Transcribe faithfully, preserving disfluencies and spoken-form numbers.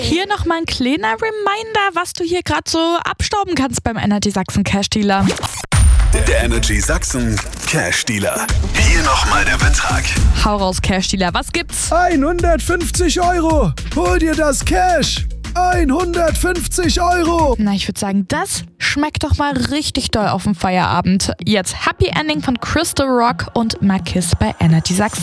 Hier nochmal ein kleiner Reminder, was du hier gerade so abstauben kannst beim Energy Sachsen Cash Dealer. Der Energy Sachsen Cash Dealer. Hier nochmal der Betrag. Hau raus, Cash Dealer, was gibt's? hundertfünfzig Euro. Hol dir das Cash. hundertfünfzig Euro. Na, ich würde sagen, das schmeckt doch mal richtig doll auf dem Feierabend. Jetzt Happy Ending von Crystal Rock und Marquis bei Energy Sachsen.